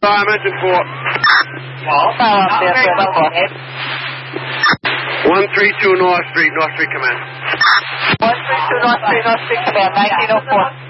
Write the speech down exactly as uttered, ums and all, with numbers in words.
I'm engine four. Follow up there, sir. Go ahead. one three two North Street, North Street Command. one three two North Street, North Street Command, nineteen oh four.